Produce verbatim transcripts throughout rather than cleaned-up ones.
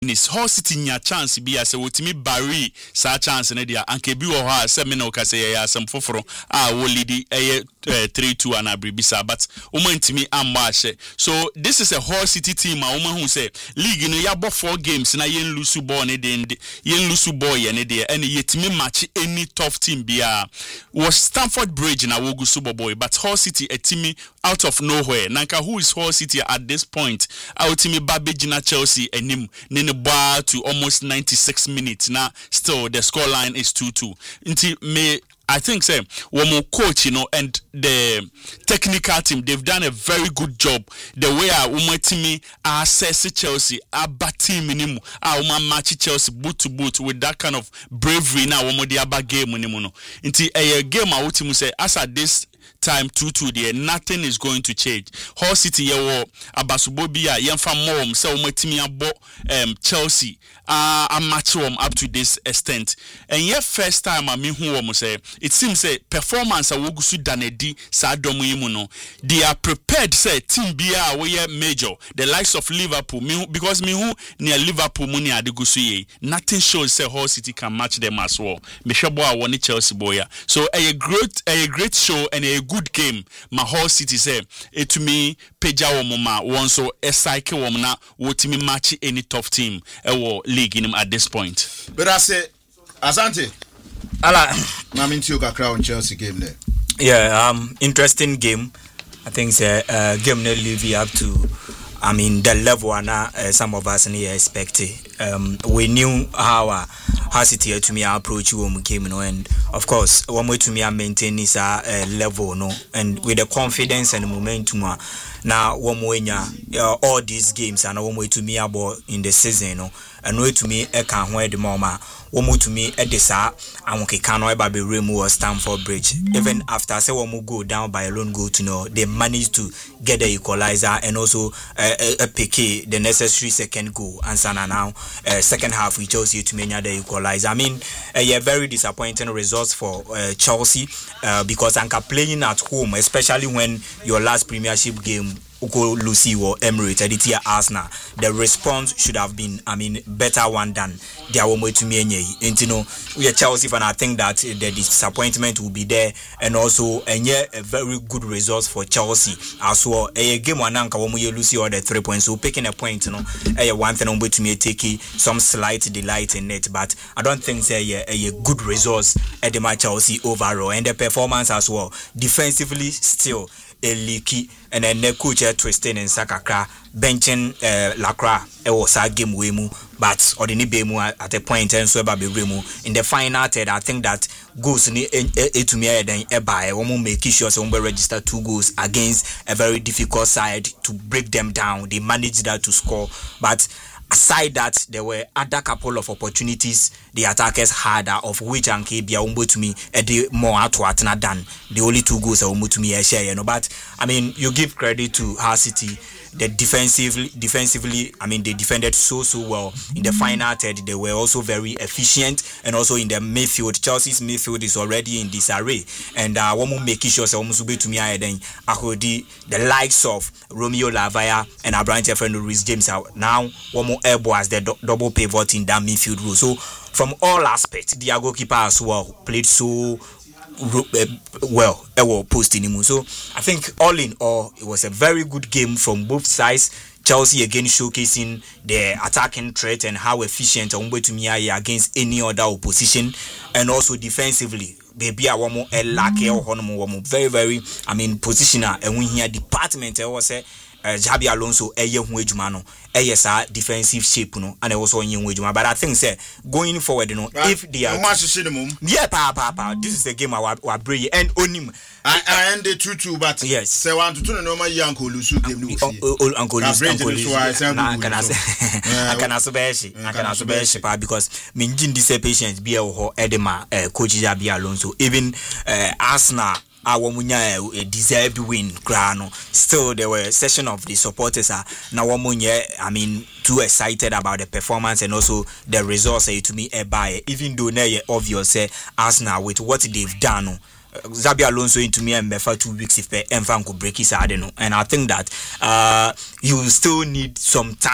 Nis Hull City nya chance bi ase wotimi Barry sa chance ne dia anke bi wo ha se me no ka se ya asem foforo a wo lead eh three two and abribisa but woman ntimi amma ahye. So this is a Hull City team a woman who say league no ya bo four games na yen lose ball ne de yen lose ball ye ne de and yetimi match any tough team bia was Stamford Bridge na wogu Super Boy but Hull City a team out of nowhere. Nanka who is Hull City at this point? Outimi Babejina Chelsea enim ne bar to almost ninety-six minutes. Now still the scoreline is two two. Until may I think say one more coach, you know, and the technical team, they've done a very good job. The way I woman team assess Chelsea, a bad team minimum, I woman match Chelsea boot to boot with that kind of bravery now. One more the other game minimum. Until a game I would say as at this time two two there, nothing is going to change. Hull City yewo abasubobia yemfa mom say omatimi abo um Chelsea uh a match them up to this extent. And yet first time I mean who say it seems say performance a wogusu danedi sa domu yimu no. They are prepared say team bia we major the likes of Liverpool me because me who near Liverpool money adegusu ye. Nothing shows say Hull City can match them as well. Me shebo a woni Chelsea boya. So a great a great show and a good game. My Hull City say it to me peja womma one so a cycle womna wotimi match any tough team ewo league in him at this point. But I say Asante ala maminti oka crown Chelsea game there. Yeah, um interesting game. I think say uh, game no live up to I mean the level and uh, some of us need expect. Um we knew how uh, how City to me approach when came, you know, and of course one way to me maintain is a uh, level, no, and with the confidence and the momentum. Uh, now one way uh, all these games and one way to me about in the season, no, and way to me I can't wear the mama. One more to me at the sa and okay can I be remove Stamford Bridge. Even after say one more go down by a lone goal to know they managed to get the equalizer and also uh, a, a pick the necessary second goal and sana now uh, second half we chose you to make the equalizer. I mean uh, yeah very disappointing results for uh, Chelsea uh, because Anka playing at home, especially when your last Premiership game Uko Lucy or Emirates Editia Arsenal, the response should have been, I mean, better one than their one way to me. And you know, we are Chelsea fan. I think that the disappointment will be there, and also and yeah, a very good result for Chelsea as well. A game one anka when we Lucy or the three points, so picking a point, you know, a one thing on way to me taking some slight delight in it, but I don't think say a, a good results at the match Chelsea overall and the performance as well defensively still. A leaky and then the coach twisting and Sakakra benching uh, Lacra it was a game wemu but or the bemu at a point and so baby remu in the final third. I think that goes ni to me then a buy one make sure someone register two goals against a very difficult side to break them down. They managed that to score, but aside that, there were other couple of opportunities the attackers had, of which Anke Bia Umbo to me a day more out than the only two goals Umbo to me a share, you know. But I mean, you give credit to Hull City. The defensively, defensively, I mean, they defended so so well in the final third. They were also very efficient, and also in the midfield. Chelsea's midfield is already in disarray, and uh, one more making sure so almost be to me. I then Akodi, the likes of Romeo Lavaya and Abrante friend Reece James are now one more elbow as the do- double pivot in that midfield role. So from all aspects, the goalkeeper as well played so. Well, ever posting him. So I think all in all, it was a very good game from both sides. Chelsea again showcasing their attacking threat and how efficient Umbe to me against any other opposition, and also defensively. Baby, I want more a lack of very, very, I mean, positioner and we hear department. I was say. Uh, Jabi Alonso eye hu adwuma no eye sa defensive shape no and also onye hu adwuma, but I think say going forward no right. If they are yeah pa pa pa this is the game I wa bring and onim I I end the two two but yes say one to two no ma yi Uncle Lusu game no see Uncle Lusu Uncle Lusu na kana say kana so be shi kana so be shi pa because me ngin this patience be e ho edema coach Jabi Alonso even uh, Arsenal our munya a deserved win grano. Still there were a session of the supporters are now munya I mean too excited about the performance and also the results uh, to me a buy even though now obvious say Arsenal with what they've done. Xabi Alonso into me and Mefa two weeks if Enfan could break his heart, and I think that uh you still need some time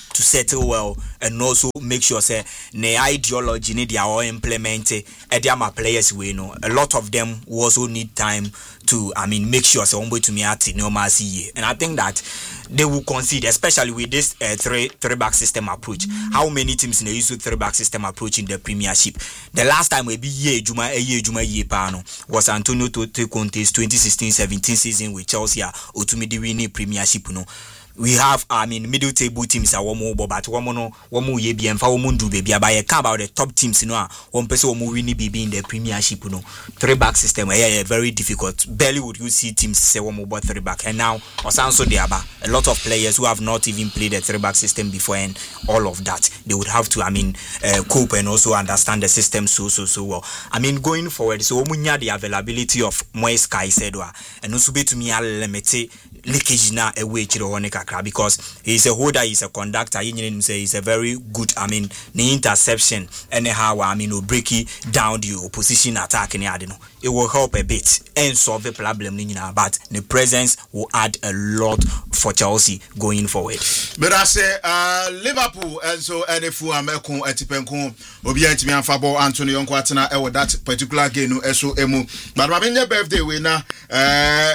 to settle well and also make sure say the ideology need they are implemented at their players we know a lot of them will also need time to I mean make sure say on to me at normal see and I think that they will concede, especially with this uh, three three back system approach. Mm-hmm. How many teams in the use three back system approach in the Premiership? The last time we be year Juma a year Juma year pano was Antonio Conte's twenty sixteen seventeen season with Chelsea or to me the winning Premiership no. We have, I mean, middle table teams are one more, but one more, one more year, and for one do baby. But I care about the top teams, you know, one person will win baby in the Premiership, you know, three back system. Yeah, yeah, very difficult. Barely would you see teams say one more but three back, and now also there are a lot of players who have not even played the three back system before, and all of that they would have to, I mean, uh, cope and also understand the system so so so well. I mean, going forward, so we the availability of Moise Caicedo, and also be to me a limited leakage na away to because he's a holder, he's a conductor, he's a very good, I mean, the interception, anyhow, I mean, will break it down the opposition attack, and it will help a bit and solve the problem, but the presence will add a lot for Chelsea going forward. But I say, uh, Liverpool, and so, and if we are Melcom, Etipenko, Obianti, and Fabo, Anthony, Uncle Atana, that particular game, S O M. But my birthday winner, uh,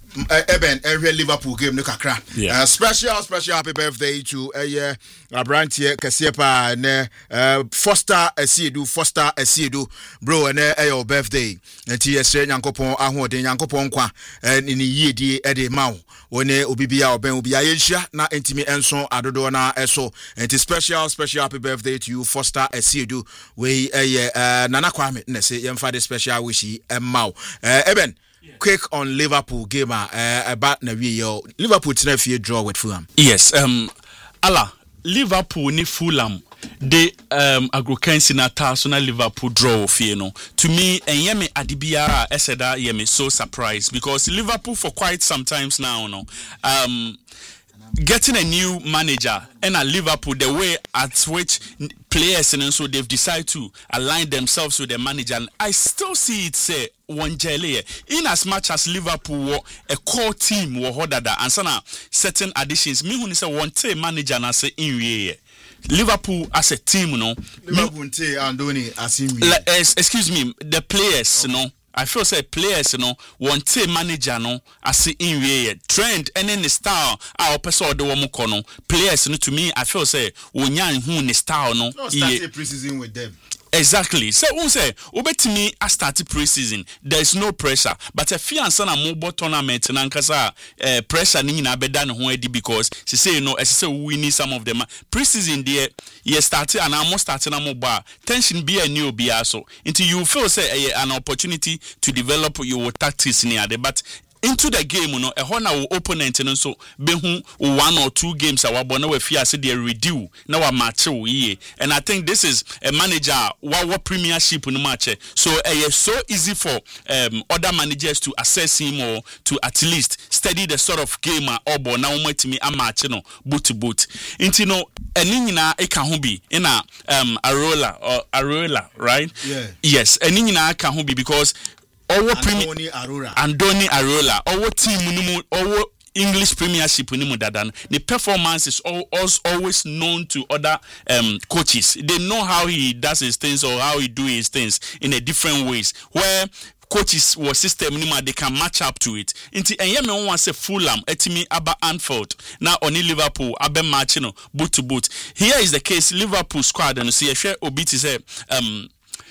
Eben, every Liverpool game, no kakra. Yeah. Uh, special, special happy birthday to a year, Abrantie, Kasiepa, ne, uh, Foster, Esiedu, Foster, Esiedu, bro, and a your birthday. And T S A, Yankopon, Aho, de Yankopon, and in the year, the Eddie Mao, when Obibia or Ben Ubia, na intimi enso, Adodona, Eso, and it's special, special happy birthday to you, Foster, Esiedu, we a uh, Nana Kwame, Nesse, Yamfade special wishy, and Mao. Uh, Eben. Quick on Liverpool game uh, about Navi Liverpool tonight draw with Fulham. Yes, um Allah Liverpool ni Fulham de um agrokensi na taso na Liverpool draw fie no. To me enyeme adibiara eseda yeme so surprised because Liverpool for quite some times now no. Um getting a new manager and at Liverpool, the way at which players and so they've decided to align themselves with the manager, and I still see it say one jelly in as much as Liverpool were a core team were harder and some certain additions. Me who is a one team manager and I say in re Liverpool as a team, you know. Liverpool te Andoni as in excuse me, the players, okay. You know. I feel say players, you know, one team manager, no, I see in way trend and in the style. Our person the woman kono players, no, to me, I feel say when young who in the style, no, no started pre-season with them. Exactly. So we say, obeti me I started pre-season. There is no pressure, but a few answer na mobile tournament na nkasa uh, pressure ni na beda no ho edi because she say you know, she say we need some of them pre-season there. You started and almost starting na mobile tension be a new be also until you feel say uh, an opportunity to develop your tactics near there, but into the game, you know, a honor opponent and so be one or two games our bona we fear say they redo now a match ye. And I think this is a manager what premiership in the match. So uh, it's so easy for um, other managers to assess him or to at least study the sort of game or bo now might me a match no boot to boot. Into no enina e can be in a um Arola or Arola, right? Yeah. Yes, enina can be because Our Andoni Arola. Andoni Arola. Our team, our English Premiership, the performance is always always known to other um, coaches. They know how he does his things or how he do his things in a different ways. Where coaches or system they can match up to it. Inti enyeme won say Fulham etimi aba Anfield. Now only Liverpool abe match no boot to boot. Here is the case Liverpool squad and see share obiti say um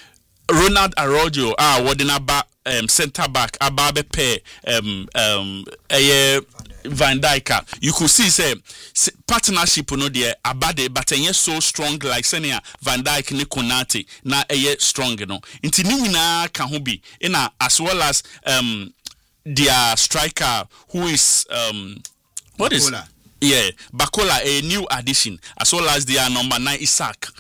Ronald Araujo ah wadina um centre back ababe pair um um a Van Dijk. You could see say partnership no there abade but enye so strong like senia Van Dijk ni Konate na eye strong no. Inti ni nyina ka ho bi ina as well as um their striker who is um what Bakola. is yeah Bakola, a new addition as well as their number nine Isaac.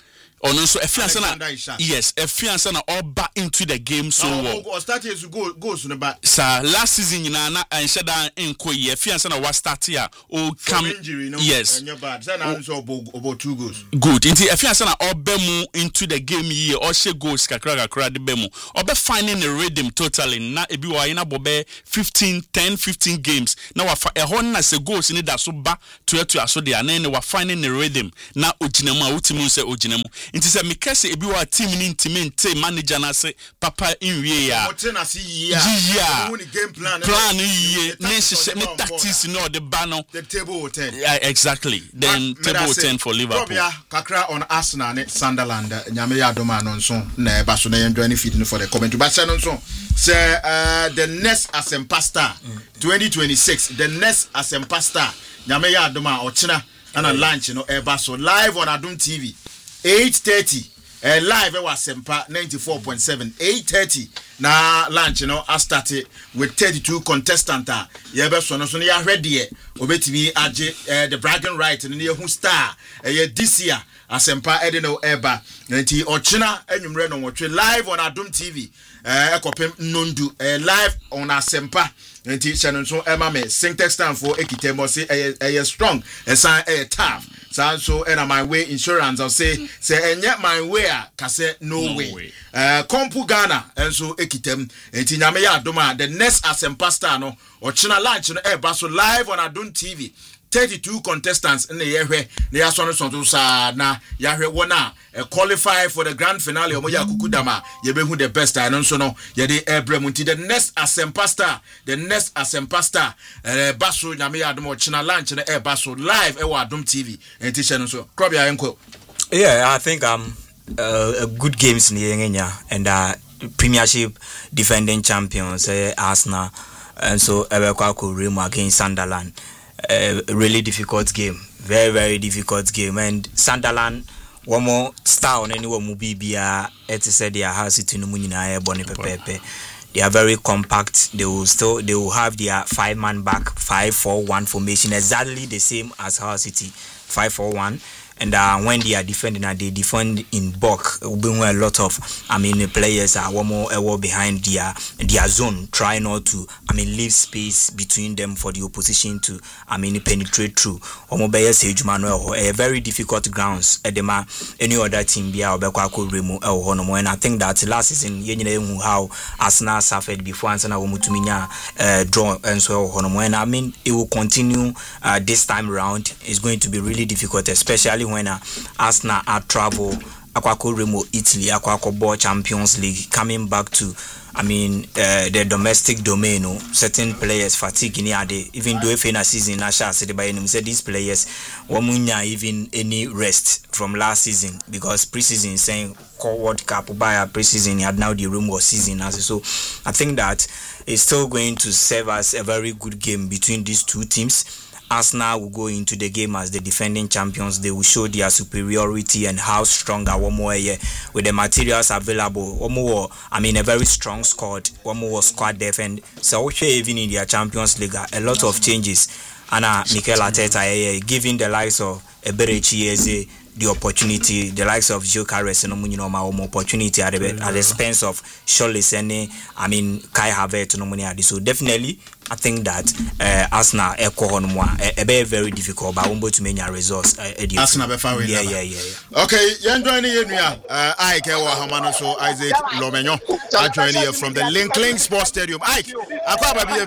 ono so efiansa na yes efiansa na oba into the game so well o start is go goes no ba sa last season nyina na anhye da enko ye efiansa na was start here o come injury no yes and your bad say na so about two goals good inti efiansa na oba mu into the game here o she goals kakra kakra de be mu oba finding the rhythm totally na ebi wa ina bobe fifteen ten fifteen games na wa e ho na se goals ni da so ba to to aso de ana ne wa finding the rhythm na oginamu a utimu se oginamu inti se mekase ebi wa team ni intimate manager na se papa inwie ya o na see ya yeah the game plan plan ye ne hye ne tactics no the bano the table ten yeah exactly then table ten for Liverpool kakra on Arsenal ne Sunderland nyame ya doma no nso na e ba so na enjoy any feed for the comment but say no nso say uh, the next Asempa Star twenty twenty-six the next Asempa Star nyame ya doma ochina and lunch no e ba so live on Adum T V eight thirty uh, live at Asempa ninety-four point seven eight thirty na lunch you know I started with thirty-two contestants ya be so no so ya hwede obetimi age uh, the bragging right no ye hu star uh, this year Asempa edeno eba nti ochina enwumre no wotwe live on Adum T V eh ekopem nondu uh, live on Asempa nti channel so ema me syntax stand for ekitemo say eh strong esan eh tough so and my way insurance I'll say say enye my way ka say no, no way eh kompu Ghana enso ekitem nti nyame ya adoma the next Asempa Star no ochina lunch no e ba so live on Adum T V thirty-two contestants in the year where they are so so sa na ya hwe wona qualify for the grand finale omo ya kukudama ye be hu the best I know so no ye dey ebrem until the next Asempa Star the next Asempa Star eh baso nyame ya adom china lunch na e baso live e wa Adum T V and teacher no so crop ya enko yeah I think um uh, good games in Yengenya and uh Premiership defending champions uh, Arsenal and so Ebekwa Remo against Sunderland. A really difficult game, very very difficult game, and Sunderland one more star on anyone will be bia et said their house to Numunina Bonnie Pepe. They are very compact. They will still they will have their five man back five four one formation exactly the same as Hull City five four one. And uh, when they are defending, they defend in bulk. Will be a lot of, I mean, the players are one more uh, behind their their zone, try not to, I mean, leave space between them for the opposition to, I mean, penetrate through. Omobeya Sage Manuel, a very difficult grounds. Edema, any other team be our Bekako Remo El Honomo, and I think that last season, you know how Arsenal suffered before and Sana Womutuminya uh, draw and so Honomo, and I mean, it will continue uh, this time around. It's going to be really difficult, especially when uh, Arsenal are travel Akwako Remo Italy Akwako Ball Champions League coming back to I mean uh, the domestic domain no certain players fatigue in ade even though if in a season Asha said by him said these players wamunya even any rest from last season because preseason saying World Cup by a preseason had now the room was season as so I think that it's still going to serve as a very good game between these two teams. Arsenal will go into the game as the defending champions. They will show their superiority and how strong our one more with the materials available. One more, I mean, a very strong squad. One more squad depth, and so even in their Champions League, a lot of changes. Anna Mikel Arteta giving the likes of Eberechi Eze the opportunity, the likes of Joe Carres and you know my opportunity at the at the expense of Scholes and I mean Kai Havertz no money. So definitely I think that uh, Arsenal echo on more a very very difficult but won't to many results uh, Arsenal be far yeah, yeah yeah yeah okay you join here uh I care what Hamano so Isaac Lomenyo I join here from the Link Link Sports Stadium Ike akwa ba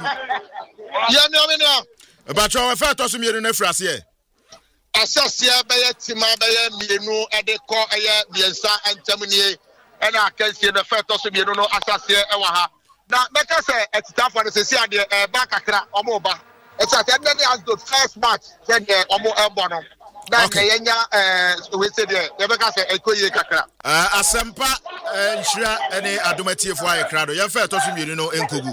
yeah no me no but you refer to some here no frase here Asasia beye tima beye mienu ede ko eye biensa antamnie ena akansie na feto so mienu no asasia e wa ha na beka se etitafo no sesi ade e ba kakra omo ba etata ede as the first match when the omo ebo no na yenya eh we say there e beka se ekoye kakra uh, Asempa nhira ene adomatiefo aye krado ye feto so mienu no enkogu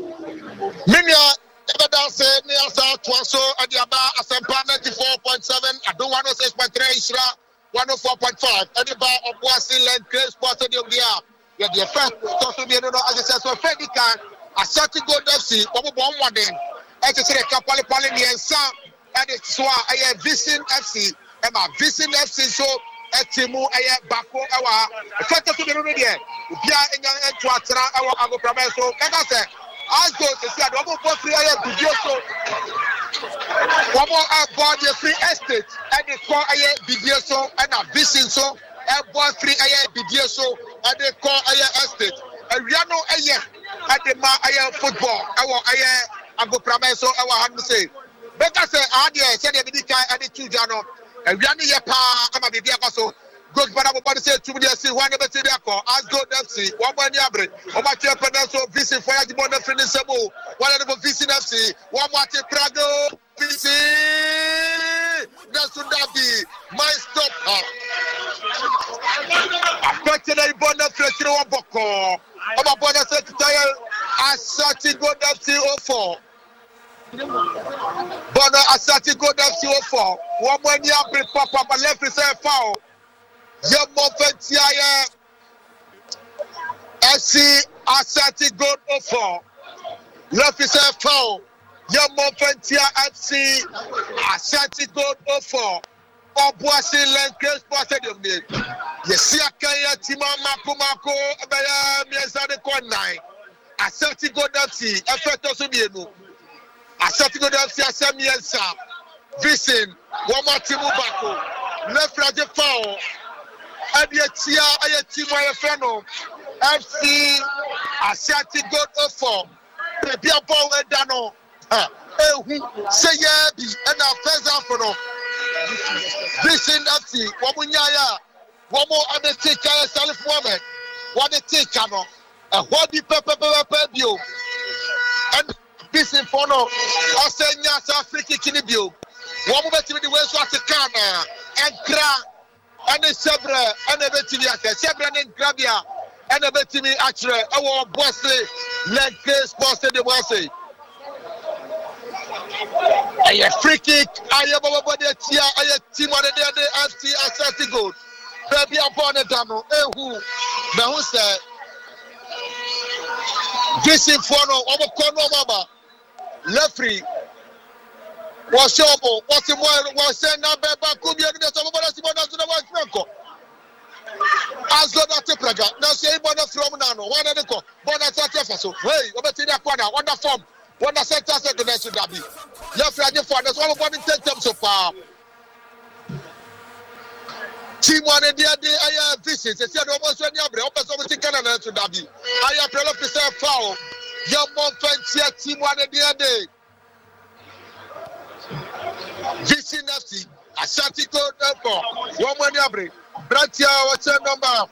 minia Evidence near South Twaso at the Aba Asempa ninety-four point seven, I do one oh six point three, Ishra one oh four point five. At the bar of Boise Land, Grace Sports Stadium, there. Yeah, the effect, also be no as it says, so Fedica, a certain good F C, over one more day. As I say, Kapali Palini and Sam, and it's Swa, I have Visin F C, and my Visin F C, so etimu eye bako ewa fete so biro no de bia enya entu atera ewa agoprama so kaka se azo se sia do mo free eye bidio so womo abo the free estate and the call eye bidio so and a vision so abo free eye bidio so and the call eye estate awia no eye and the ma eye football ewa eye agoprama so ewa han say better say adie say the bidi kai and the two jano awia ni ye pa ama bibi akoso good bana bo body say two dey see one be say dey call as go F C one boy ni abre o ma che pena so visit for ya jibo na free sebo one dey visit F C one more te prago visit that's that be my stop after the bon na free three one boko o ma boy say tire asati go F C oh four Bono asati go F C oh four one more ni abre papa but left is a foul Yemo Fentiaye F C Asati Gold oh four left is a foul Yemo Fentia F C Asati Gold oh four Obuasi Lenkres Stadium ni Yesi akanya tima mako mako abaya mieza de kwa nine Asati Gold F C efeto so bienu Asati Gold F C asemiensa Visin wama timu bako left raje foul Adia aya team wa yefano F C Asiati Gold oh four baby ball we dano ha ehu say ya bi and our first half no Vision F C womunya ya womo ade take ya Salif Mohammed what they take no e ho di pepe pepe bio and Vision for no osenya South Africa kini bio womo betimi the way so atikana and kra and the Sebra and the Betty Sebra and Grabia and the Betty Acre, our bossy leg case, bossy the bossy. A free kick, I have over the Tia, I have team on the day, F C Asati Gold. Baby upon the damo, eh, who the who said this in front of our corner, Mama, left free. Was shobo what's the more was send number back could be the some of us to the West Franco. As God at the praga. Now say one from Nano, one of the co, one at Safaso. Hey, over to the corner, one form, one at Santa Second to Dabi. Your friend, your father, one of one in ten terms of power. Team one and the other, I have visits. It's the almost when you have open something Canada to Dabi. I have to officer foul. Your mom fancy team one and the other. Vision F C Ashanti Gold for one money abre Bratia what's your number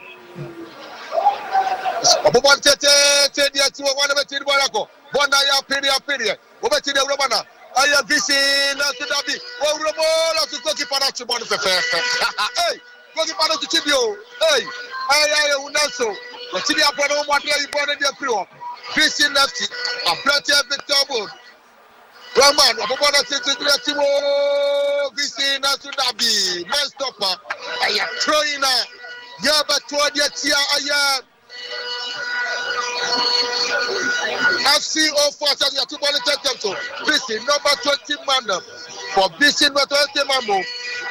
Obobon tete tete dia ti one be ti bolako bona ya period period obe ti de romana aya Vision na Dabi o romo la su ko ki para chi bon fe fe hey ko ki para tu tibio hey aya unaso o ti dia bona mo ade yi bona dia pri Vision F C a Bratia Victor Roman, Obobona Titi Timo, Vision to Dabi, man stopper. I am throwing a Yaba toward your tia. I F C oh four, so you have two money take so Vision number twenty man for Vision number twenty man.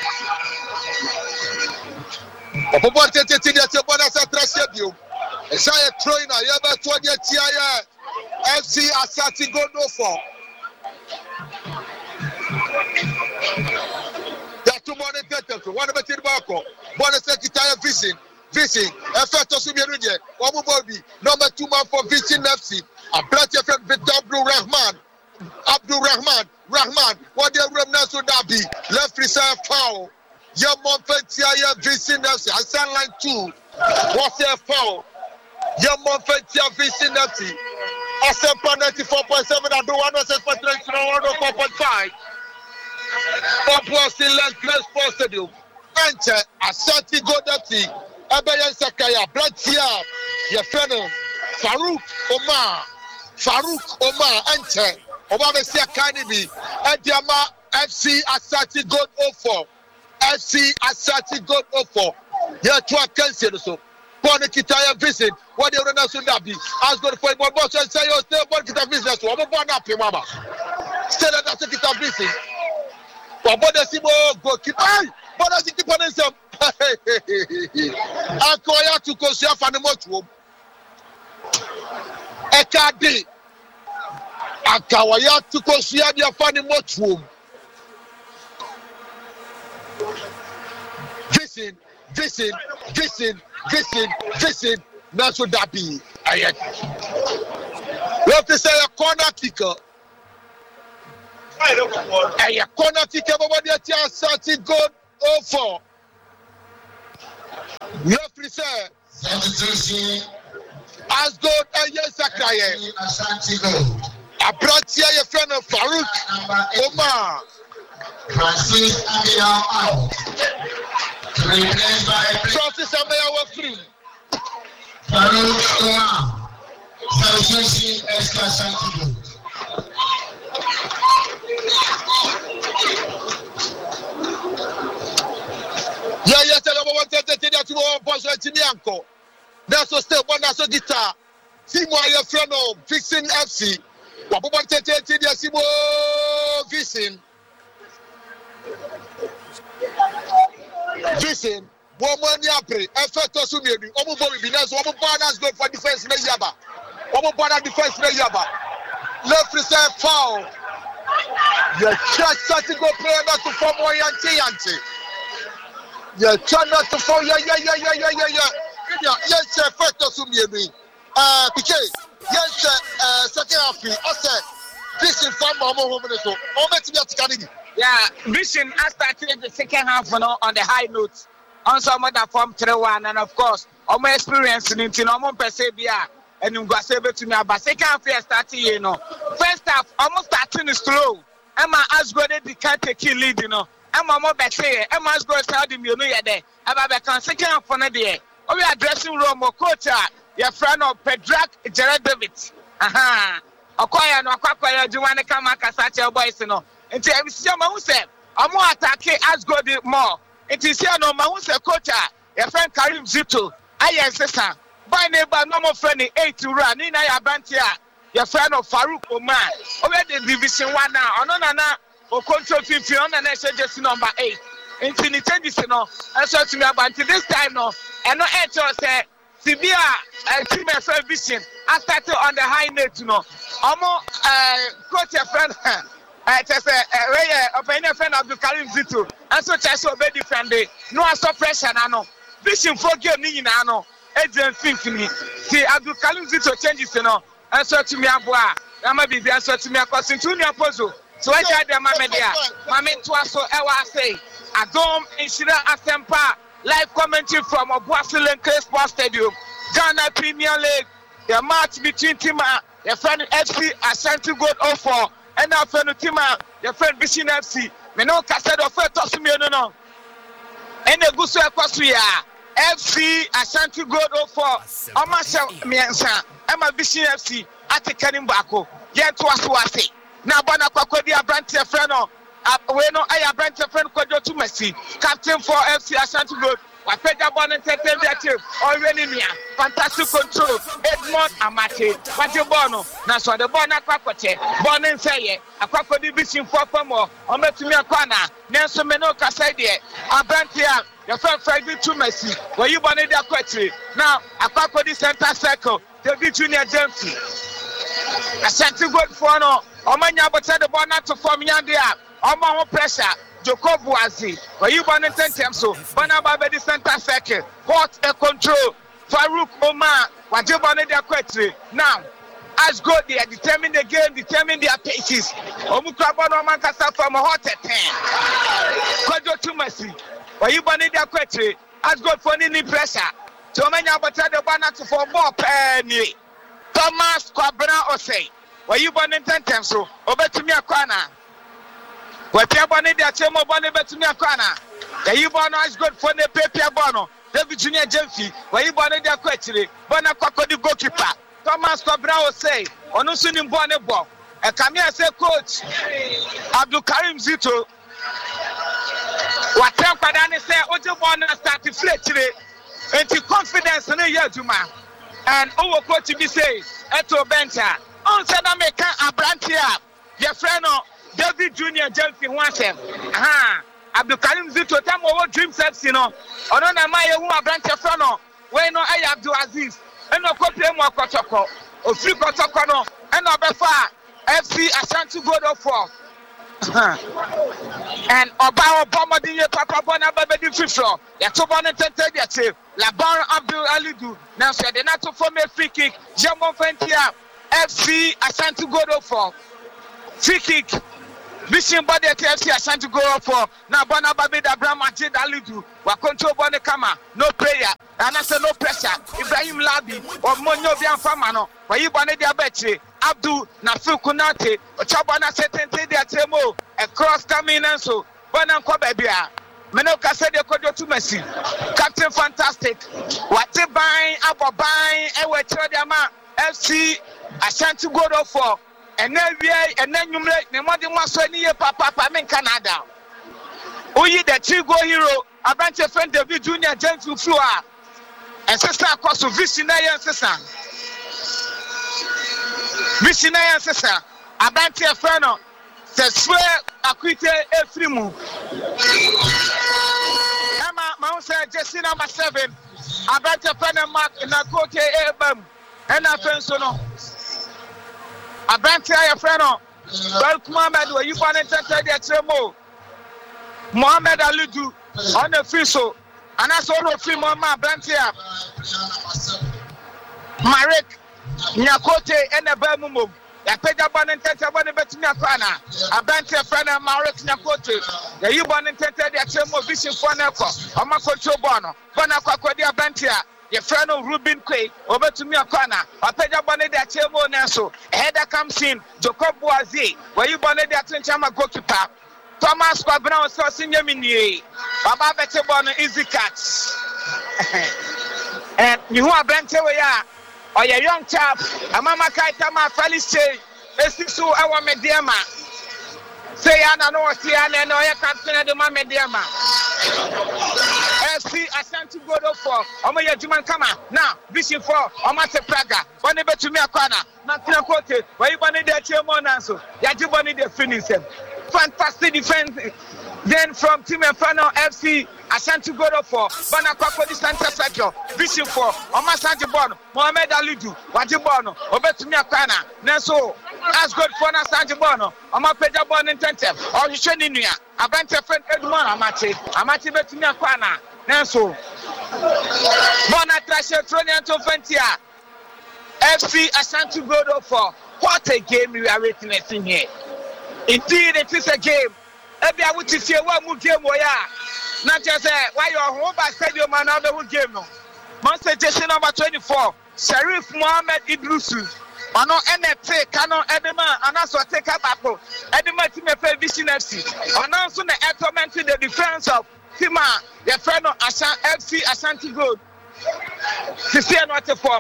Obobona Titi Tibona Satrasebio. As I am throwing a Yaba toward your tia. F C Asati go no for. That two money get to one of the Tilbako, one of the Vision, Vision, a photo Sumiruje, one Bobby, number two man for Vision F C, a black friend with Abdul Rahman, Abdul Rahman, Rahman, what the Ramna Sudabi, left reserve foul, Yamon Fetia Vision F C, I sound like two, what's their foul, Yamon Fetia Vision F C. Asempa ninety-four point seven and do one oh six point three one oh four point five. Papua still land Clay Sports Stadium. Enter Ashanti Gold F C. Abayan Sakaya, Bratia, your friend Farouk Omar, Farouk Omar, enter. Obama Sia Kanibi, Ediama F C Ashanti Gold oh four. F C Ashanti Gold oh four. Here to a cancel so. Bonnie Kitaya visit. What the runners should be. Ask God for one boss and say, oh, still born Kita business. I'm born up, Mama. Still at the Kita business. But what does he go keep? Hey, what does he keep on himself? Akoya to Kosia Fanamotuo. Ekadi. Akawaya to Kosia Fanamotuo. Listen, listen, listen, listen, listen. That's what that be. I want to say a corner kicker. A corner kicker, but the chance to go oh four. Referee say, as good as yes, Sakaye. I brought here your friend of Farouk Omar. Francis Amia out. Replaced by Francis Amia was free. Farouk Omar. Francis Extra Santiago. Yeah, yes, I want to take that to one person to me, uncle. That's what step one, that's a guitar. See my friend of Vixen F C. What about to take the Simo Vixen? Vixen, one man yapre, a photo to me, almost will be nice, one partners go for defense in Yaba. One partner defense in Yaba. Left reserve foul. You just start to go play not to form one yanti yanti. Yeah, try not to fall. Yeah, yeah, yeah, yeah, yeah, yeah, yeah. Yeah, yes, sir. First, to me, uh, P K. Yes, sir. Uh, second half, I said, Vision from Mama Home. So, moment to be at Canada. Yeah, Vision. I started the second half, you know, on the high notes. On some other form, three one, and of course, on my experience in it, no more persevere. And you go say to me about second half, I started, you know. First half, almost starting slow. Emma as good as the can't take lead, you know. Emma more better. Emma's going to tell them you know you're there. About the second half for the day. Oh, we are dressing room or coach. Your friend of Pedrak Jared David. Aha. Okoya no akwakwaya do want to come back as your boys no. Nti e see ma hu say omo attack as good more. Nti see no ma hu say coach. Your friend Karim Zito. Aye sister. Boy neighbor no more friend eight to run. Ni na ya bantia. Your friend of Farouk Omar. Over the division one now. Ono na na o control fifty on the next jersey number eight. Infinity changes no. And so to me about this time no. And no eight say Sibia uh, team F vision. I started on the high net no. Omo uh coach your friend uh just uh uh opinion friend of the Karim Zito. And so just obey defend no suppression no. Vision for game ni na no. Agent Symphony. See Abdul Karim Zito changes no. And so to me aboa. Ama bibi and so to me across into new puzzle. So I got them, Mamma dear. Mamma Twaso, I say, Adom Inshira Asempa, live commentary from Obuasi Clay Sports Stadium, Ghana Premier League, the match between Tima, the friend F C Ashanti Gold oh four, and our friend Tima, the friend Vision F C. Me no cassette of first to me no no. And the Gusu Equastria, F C Ashanti Gold oh four, Omasha Miansa, Emma Vision F C, Atikanim Bako, Yen Twaso Ase. Now, Bana Kwakodi, a branch of friend, we know I branch of friend Kojo to Messi, captain for F C Ashanti Gold. I paid that one and take them that too. Already near fantastic control. Edmond Amate, what you bono? Now, so the Bona Kwakote, born and say, a Kwakodi vision for more. On met me a corner, Nelson Menoka said, a branch here, your friend Friday to Messi, where you wanted that question. Now, a Kwakodi center circle, the Junior James. Ashanti Gold for no. Omanya bota the ball not to form yandia. Omo pressure. Jacob Wazi. Where you born in ten times so. Banaba the center circle. Hot a control. Farouk Omar. What you born in their question. Now, as good they determine the game, determine their paces. Omukrabon Oman Kasa from a hot at ten. Kojo to Messi. Where you born in their question. As good for any pressure. So Omanya bota the ball not to form more penny. Thomas Kwabra Osei. Why you born in ten times so? Obey to me a corner. Where Pierre Bonnet, the Chemo Bonnet, bet to me a corner. The you born is good for the paper bono. David Junior Jeffy, where you born in the question. Bona Kwako the goalkeeper. Thomas Cabrao say, Onusun Bonnet Bob. And come here say, Coach Abdul Karim Zito. What time Padani say, Ojo Bonnet started fletching. And to confidence in a year to man. And over coach be say, Eto Bencha. On said I make a brand here. Your friend David Junior Jeffy wants him. Aha. Abdulkarim Zito time over Dream Sexy no ono na ma ye hu abrante fro no we no ay Abdul Aziz eno ko play mo akotoko ofiri kotoko no eno obefa F C Ashanti Gold four and Oba Obama ye papa bona babedi fifro ya to bona tete dia che Laban Abdul Alidu now said the not to form a free kick Jamon Fentia F C Ashanti Gold four free kick Mission body at F C Ashanti Gold four now bona babedi Abraham Majid Alidu wa control bona kama no prayer and I say no pressure Ibrahim Labi or Monyo Bianfama no why you bona dia betri Abdul Nafil Kunate, Chabana Setente dia Temo, a cross coming and so, Bonan Kobabia, Menoka said the Kodo to Messi, Captain Fantastic, what they buying, Abba buying, and we tell them F C Ashanti Gold four, and then we and then you make the money Masoni Papa Papa in Canada. Oye the Chigo hero, a bunch of friend David Junior James Flua, and sister across to Visionary and sister. Missionary sister, Abanti Afano, the swear acquitted every move. Emma Mount Jesse number seven, Abanti Afano Mark in a cote album, and a pensono. Abanti Afano, Welcome Mohammed, where you found it at the Tremo. Mohammed Aludu on the Fiso, and that's all of three Mama Abantia. Marek. Nyakote ene ba mumo ya peja bana ntete bana betumi akwana abante frana Marek Nyakote ya yuba ntete de achemo vision for na ko oma control bono bana kwa kwadi abante a ye frano Ruben Kwe obetumi akwana apeja bana de achemo na so header comes in Jacob Boazie where you bana de atenchama goalkeeper Thomas Kwabena so sinyaminie baba bete bono easy catch and you abante we ya or a young chap, a mama kaitama Felice, Esisu, our mediama. Say, Anna, no, Siana, no, I can't say the mamma mediama. F C Ashanti Gold four, Omo Yajuman Kama, now, vision for Omase Praga, one ever to me a corner, Martina Cote, where you wanted their chairman, Yajubani, the finish him. Fantastic defense. Then from Team Enfano F C Ashanti Gold four, Bana Kwakodi Santa Sector, Vision four, Omasanji Bono, Mohamed Alidu, Wajibono, Obetumi Akana, Neso, as good for Nasanji Bono, Omapeja Bono Intensive, or Sheninia, Abante friend Edmond Amati, Amati Betumi Akana, Neso, Bona Trashe Tronian to Ventia, F C Ashanti Gold four. What a game we are witnessing here. Indeed, it is a game. Ebi a wuti fie wa mu game wo ya na je say why your home back stadium man na be game no man say jersey number twenty-four Sharif Mohammed Idrusu ono N F T kano edema anaso take back edema team F Vision F C ono so na torment the defense of Tima the friend of F C Ashanti Gold to see not form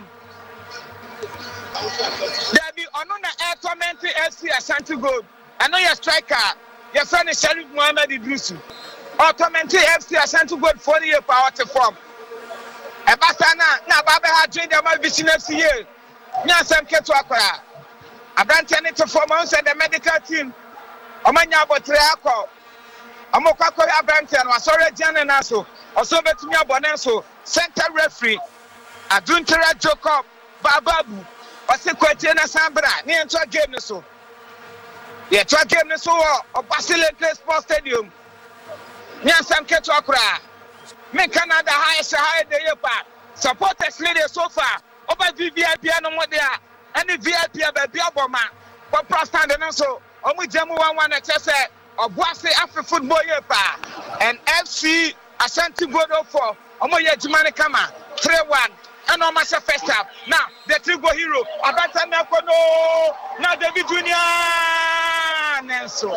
there be ono na torment F C Ashanti Gold I know your striker your friend is Sharif Mohammed Idrusu. Automatically F C Ashanti Gold forty year power to form. Ebasana na baba ha train them Vision F C here. Nya sam keto akora. Abrante ne to form on the medical team. Omanya abotre akọ. Omokọ akọ Abrante no asore jane na so. Oso betumi abone so. Center referee Aduntera Jacob Bababu. Ose kwete na sambra. Ne ento game ne so. Yeah, try game this over or Basile Sports Stadium. Nyansam Keto Akra. Me Canada highest high the year part. Supporters lady so far. Over V V I P no more there. Any V I P baby Obama. But Prostan and so Omu Jamu one one H S A or Boise Afro football year part. And F C Ashanti Gold four. Omo Yajimani Kama. three one. And on my first half. Now, the Trigo hero. Abata Nakono. Now, David Junior Nelson.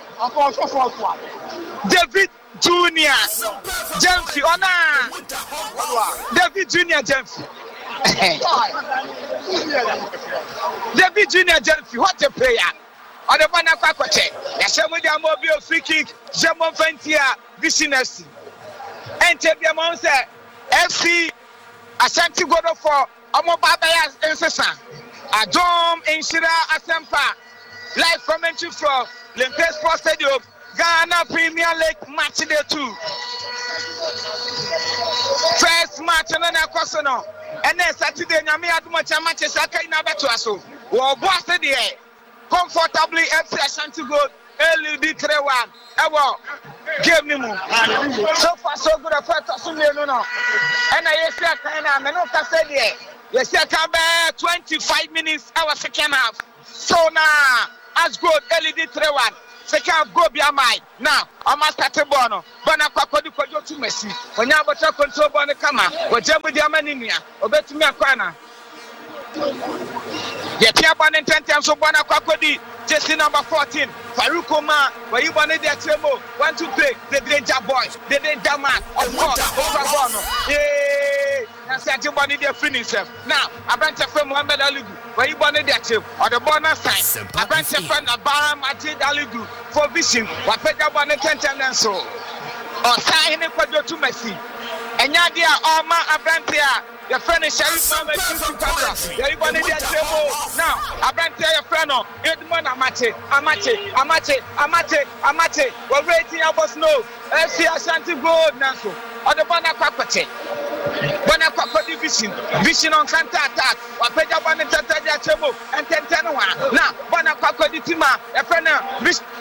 David Junior Jemfi. Ona. David Junior Jemfi. David Junior Jemfi. What a player. On the one Kwakote. Yashamudia Mobile free kick. Jamon Ventia. Vision F C. And Tebiamon said, F C. Ashanti Gold four, Omo Babaya Ensesa, Adom Inshira Asempa, live commentary from Lempe Sports Stadium, Ghana Premier League match day two. First match and then a and then Saturday, Nami Adumacha matches are kind of better. So, well, boss the day comfortably F C Ashanti Gold, L U D three one. Ewo, give me more. So far, so good. A first, so no, no. And I say, I am not say there. Yes, I come back twenty-five minutes. Our second half. So now, as good L U D three one. Second half go be a mine. Now, I must start a bono. Bana kwakodi kwajo to Messi. When you have a control bono come on. But Jembu Diamaninia. Obey to me a corner. The Piaban and ten times of Bana kwakodi. Jesse number fourteen. Farukoma. Where you wanted their table. One, two, three. The danger boys. The danger man. Of course. Over bono. Yay. And said you wanted their finish. Now, I brought a friend Mohamed Ali. Where you wanted their table. Or the bonus side. I brought a friend Abara Majid Ali for vision. What better one and ten times so. Or sign a quadro to Messi. And Yadia Alma Abrantia. Your friend is Sharif Mohammed Yusuf. You wanted their table. Now, Abrantia, your friend. Edmond Amache. Amache. Amache. Amache. Amache. We're waiting about snow. F C Ashanti Gold Nanso. Or the Bana Kwakwache. Bana Kwakwadi Vision. Vision on counter attack. Wapeja Bana Tata Jachemo. And ten ten one. Now, Bana Kwakwadi Tima. A friend.